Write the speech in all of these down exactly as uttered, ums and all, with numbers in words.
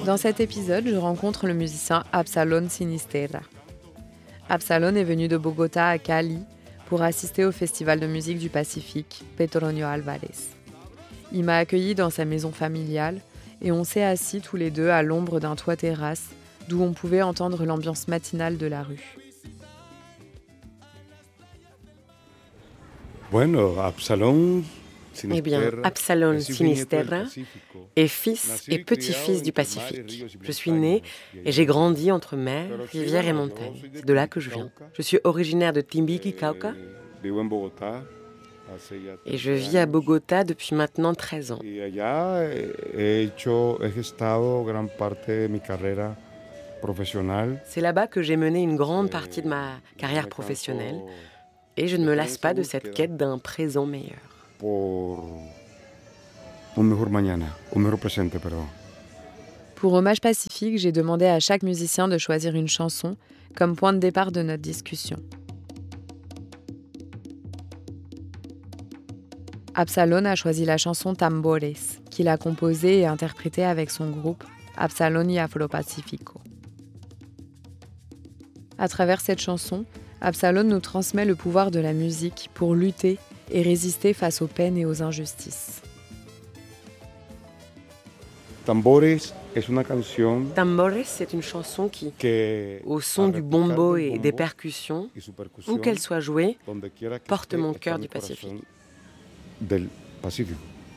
Dans cet épisode, je rencontre le musicien Absalón Sinisterra. Absalón est venu de Bogota à Cali pour assister au Festival de musique du Pacifique, Petronio Álvarez. Il m'a accueilli dans sa maison familiale et on s'est assis tous les deux à l'ombre d'un toit terrasse d'où on pouvait entendre l'ambiance matinale de la rue. Bueno, Absalón Eh bien, Absalón Sinisterra est fils et petit-fils du Pacifique. Je suis né et j'ai grandi entre mer, rivière et montagne. C'est de là que je viens. Je suis originaire de Timbiqui, Cauca, et je vis à Bogota depuis maintenant treize ans. C'est là-bas que j'ai mené une grande partie de ma carrière professionnelle et je ne me lasse pas de cette quête d'un présent meilleur. Pour Hommage Pacifique, j'ai demandé à chaque musicien de choisir une chanson comme point de départ de notre discussion. Absalón a choisi la chanson Tambores, qu'il a composée et interprétée avec son groupe Absalón y Afro Pacífico. À travers cette chanson, Absalón nous transmet le pouvoir de la musique pour lutter et résister face aux peines et aux injustices. Tambores es una canción Tambores, c'est une chanson qui, au son du bombo et des percussions, où qu'elle soit jouée, porte mon cœur du Pacifique. Del Pacífico.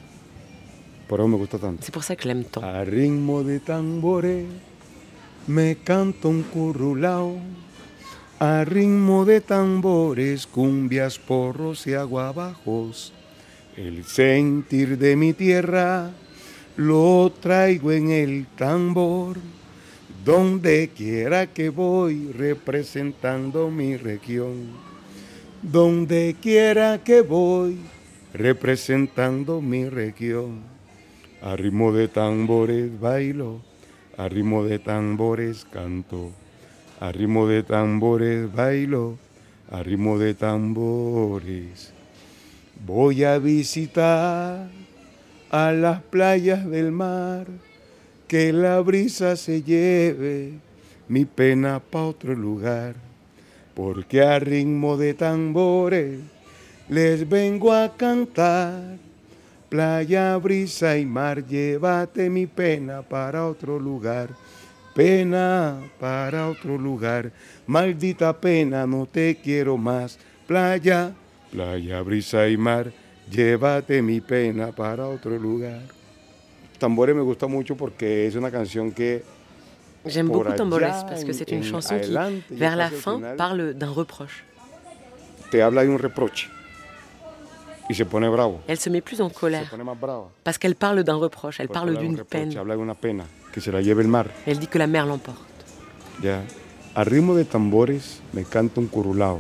C'est pour ça que je l'aime tant. A ritmo de tambores me canto un currulao. A ritmo de tambores, cumbias, porros y aguabajos. El sentir de mi tierra lo traigo en el tambor. Donde quiera que voy, representando mi región. Donde quiera que voy, representando mi región. A ritmo de tambores bailo, a ritmo de tambores canto. A ritmo de tambores bailo, a ritmo de tambores. Voy a visitar a las playas del mar, que la brisa se lleve mi pena pa' otro lugar. Porque a ritmo de tambores les vengo a cantar. Playa, brisa y mar, llévate mi pena para otro lugar. Pena para otro lugar, maldita pena, no te quiero más. Playa, playa, brisa y mar, llévate mi pena para otro lugar. Tambores me gusta mucho porque es una canción que... J'aime beaucoup Tambores parce que c'est une chanson qui, vers la fin, parle d'un reproche. Te habla de un reproche. Y se pone bravo. Elle se met plus en colère parce qu'elle parle d'un reproche, elle parle d'une peine. Que se la lleve el mar. Elle dit que la mer l'emporte. Ya, a ritmo de tambores me canto un curulao.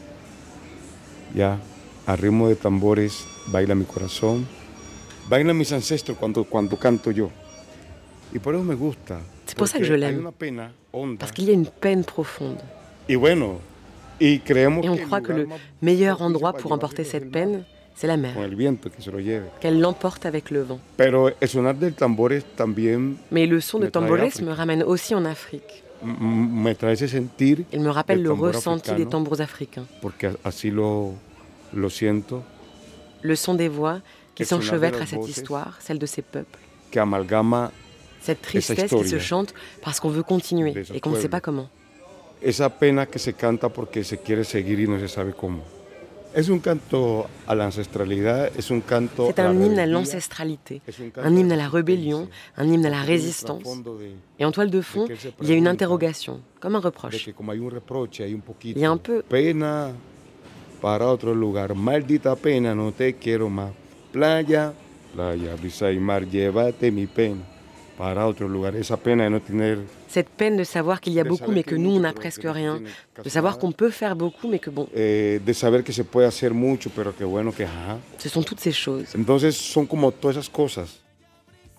Ya, a ritmo de tambores baila mi corazón. Baila mis ancestros cuando, cuando canto yo. Y por eso me gusta. C'est pour ça que je l'aime. Parce qu'il y a une peine profonde. Y bueno, y creemos Et on croit que le meilleur endroit pour emporter cette peine, c'est la mer. Qu'elle l'emporte avec le vent. Pero el sonar del tambores también. Mais le son de tambores me ramène aussi en Afrique. Me trae ese sentir. Il me rappelle le ressenti des tambours africains. Porque así lo, lo siento. Le son des voix qui s'enchevêtrent à cette histoire, celle de ces peuples. Que amalgama cette tristesse qui se chante parce qu'on veut continuer et qu'on ne sait pas comment. Esa pena que se canta porque se quiere seguir y no se sabe cómo. Es un canto a la ancestralidad, es un canto C'est un hymne à l'ancestralité, un hymne à la rébellion, un hymne à la résistance. Et en toile de fond, il y a une interrogation, comme un reproche. Il y a un peu... Pena para otro lugar, maldita pena, no te quiero más. Playa, playa, brisa y mar, llévate mi pena para otro lugar. Esa pena de no tener... Cette peine de savoir qu'il y a beaucoup mais que nous on n'a presque rien, de savoir qu'on peut faire beaucoup mais que bon. Eh, de saber que se puede hacer mucho pero que bueno que ajá. Ce sont toutes ces choses. Entonces son como todas esas cosas.